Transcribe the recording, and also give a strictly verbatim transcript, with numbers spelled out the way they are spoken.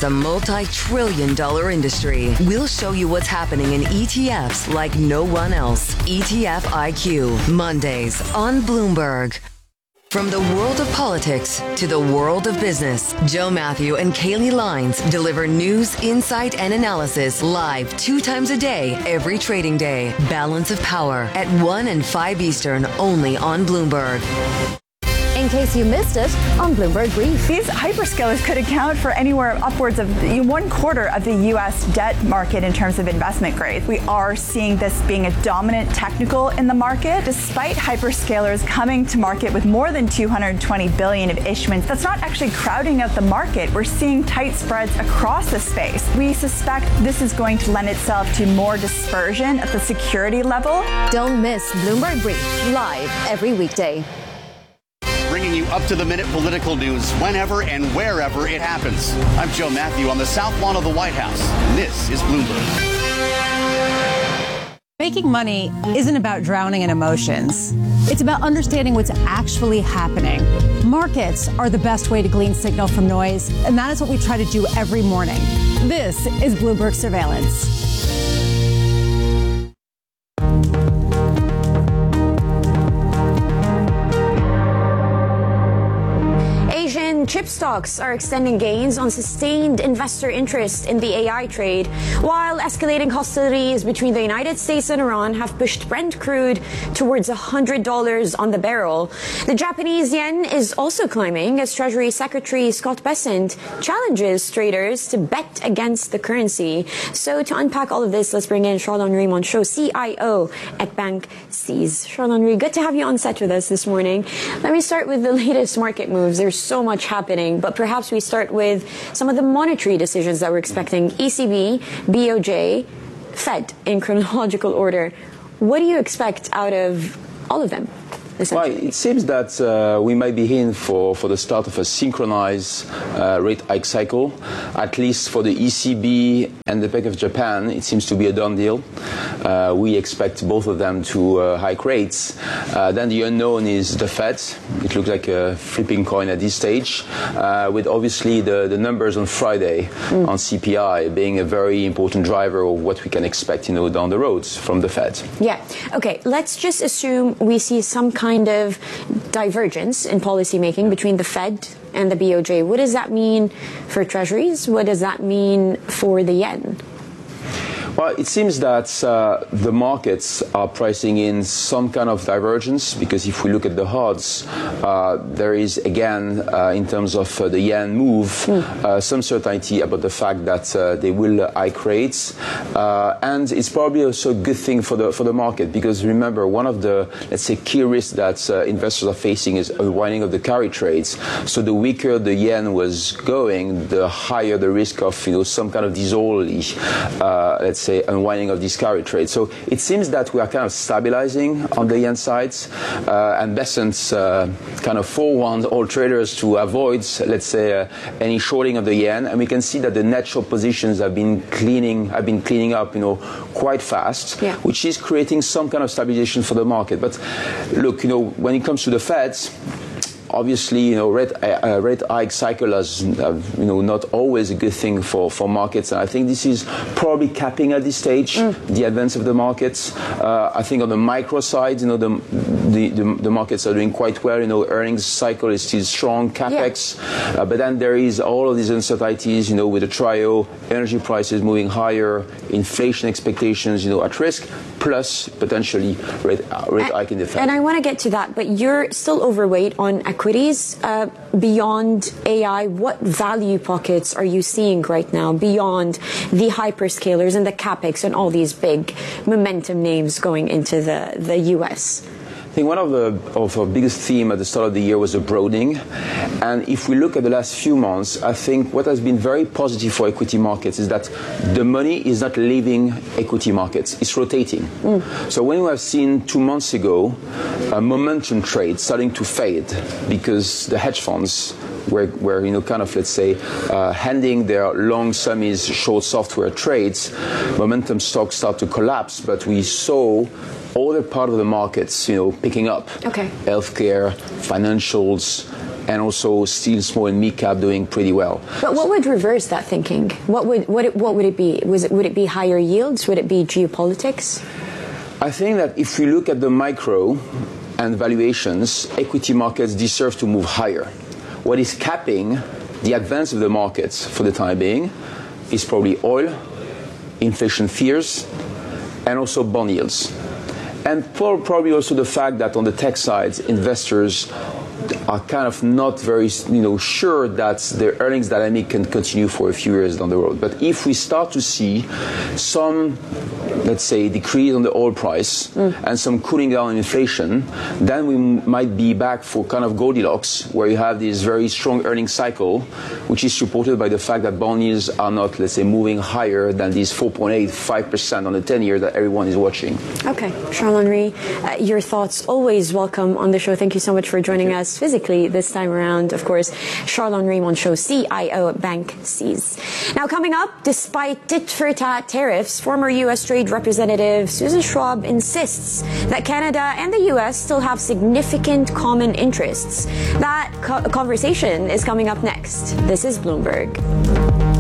It's a multi-trillion dollar industry. We'll show you what's happening in E T Fs like no one else. E T F I Q, Mondays on Bloomberg. From the world of politics to the world of business, Joe Matthew and Kaylee Lines deliver news, insight, and analysis live two times a day, every trading day. Balance of Power at one and five Eastern, only on Bloomberg. In case you missed it, on Bloomberg Brief. These hyperscalers could account for anywhere upwards of one quarter of the U S debt market in terms of investment grade. We are seeing this being a dominant technical in the market, despite hyperscalers coming to market with more than two hundred twenty billion dollars of issuance. That's not actually crowding out the market. We're seeing tight spreads across the space. We suspect this is going to lend itself to more dispersion at the security level. Don't miss Bloomberg Brief, live every weekday. Bringing you up-to-the-minute political news whenever and wherever it happens. I'm Joe Matthew on the South Lawn of the White House. This is Bloomberg. Making money isn't about drowning in emotions. It's about understanding what's actually happening. Markets are the best way to glean signal from noise, and that is what we try to do every morning. This is Bloomberg Surveillance. Chip stocks are extending gains on sustained investor interest in the A I trade, while escalating hostilities between the United States and Iran have pushed Brent crude towards one hundred dollars on the barrel. The Japanese yen is also climbing as Treasury Secretary Scott Bessent challenges traders to bet against the currency. So to unpack all of this, let's bring in Charles-Henri Monchot, C I O at Bank Seize. Charles-Henri, good to have you on set with us this morning. Let me start with the latest market moves. There's so much happening, but perhaps we start with some of the monetary decisions that we're expecting. E C B, B O J, Fed in chronological order. What do you expect out of all of them? Well, it seems that uh, we might be in for, for the start of a synchronized uh, rate hike cycle, at least for the E C B and the Bank of Japan. It seems to be a done deal. Uh, we expect both of them to uh, hike rates. Uh, then the unknown is the Fed. It looks like a flipping coin at this stage, uh, with obviously the, the numbers on Friday mm. on C P I being a very important driver of what we can expect, you know, down the road from the Fed. Yeah. Okay. Let's just assume we see some kind of divergence in policymaking between the Fed and the B O J. What does that mean for treasuries? What does that mean for the yen? Well, it seems that uh, the markets are pricing in some kind of divergence, because if we look at the odds, uh, there is again, uh, in terms of uh, the yen move, mm. uh, some certainty about the fact that uh, they will uh, hike rates, uh, and it's probably also a good thing for the for the market, because remember, one of the, let's say, key risks that uh, investors are facing is unwinding of the carry trades. So the weaker the yen was going, the higher the risk of, you know, some kind of disorderly, uh, let's say, unwinding of this carry trade. So it seems that we are kind of stabilizing on the yen sides, uh, and Bessent uh, kind of forewarned all traders to avoid, let's say, uh, any shorting of the yen. And we can see that the net short positions have been cleaning, have been cleaning up, you know, quite fast, yeah. which is creating some kind of stabilization for the market. But look, you know, when it comes to the Feds, obviously, you know, rate, uh, rate hike cycle is, uh, you know, not always a good thing for, for markets. And I think this is probably capping at this stage mm. the advance of the markets. Uh, I think on the micro side, you know, the, the, the, the markets are doing quite well. You know, earnings cycle is still strong, capex. Yeah. Uh, but then there is all of these uncertainties, you know, with the trio, energy prices moving higher, inflation expectations, you know, at risk, plus potentially rate, uh, rate hike in the Fed. And I want to get to that, but you're still overweight on equities. Uh, beyond A I, what value pockets are you seeing right now beyond the hyperscalers and the capex and all these big momentum names going into the, the U S? I think one of the of our biggest theme at the start of the year was the broadening. And if we look at the last few months, I think what has been very positive for equity markets is that the money is not leaving equity markets, it's rotating. Mm. So when we have seen two months ago a momentum trade starting to fade because the hedge funds were, were you know, kind of, let's say, uh, handing their long summies short software trades, momentum stocks start to collapse, but we saw other part of the markets, you know, picking up. Okay. Healthcare, financials, and also still small and mid cap doing pretty well. But what would reverse that thinking? What would what it, what would it be? Was it would it be higher yields? Would it be geopolitics? I think that if we look at the micro and valuations, equity markets deserve to move higher. What is capping the advance of the markets for the time being is probably oil, inflation fears, and also bond yields. And probably also the fact that on the tech side, investors are kind of not very, you know, sure that the earnings dynamic can continue for a few years down the road. But if we start to see some, let's say, decrease on the oil price mm. and some cooling down in inflation, then we might be back for kind of Goldilocks, where you have this very strong earnings cycle, which is supported by the fact that bond yields are not, let's say, moving higher than these four point eight, five percent on the ten-year that everyone is watching. Okay. Charles-Henri, uh, your thoughts always welcome on the show. Thank you so much for joining us physically this time around. Of course, Charles-Henri Monchaux, C I O at Bank Seize. Now, coming up, despite tit-for-tat tariffs, former U S Trade Representative Susan Schwab insists that Canada and the U S still have significant common interests. That co- conversation is coming up next. This is Bloomberg.